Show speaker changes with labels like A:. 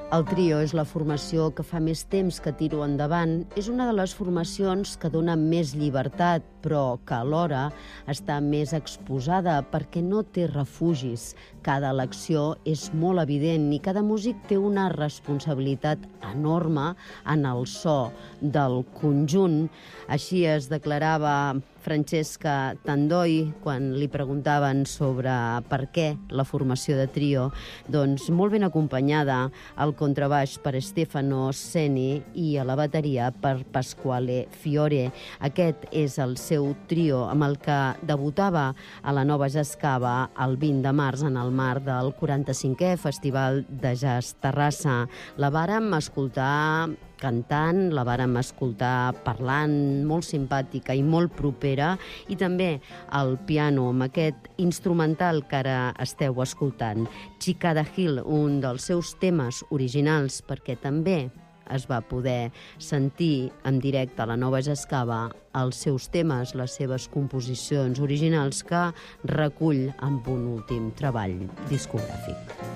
A: El trio és la formació que fa més temps que tiro endavant. És una de les formacions que dona més llibertat, però que alhora està més exposada perquè no té refugis. Cada elecció és molt evident i cada músic té una responsabilitat enorme en el so del conjunt. Així es declarava Francesca Tandoi quan li preguntaven sobre per què la formació de trio. Doncs molt ben acompanyada al contrabaix per Stefano Seni i a la bateria per Pasquale Fiore. Aquest és el seu trio amb el que debutava a la Nova Jascava el 20 de març en el marc del 45è Festival de Jazz Terrassa. La vàrem escoltar cantant, la vàrem escoltar parlant, molt simpàtica i molt propera, i també al piano amb aquest instrumental que ara esteu escoltant. Cicada Hill, un dels seus temes originals, perquè també es va poder sentir en directe a la Nova Jascava els seus temes, les seves composicions originals que recull amb un últim treball discogràfic.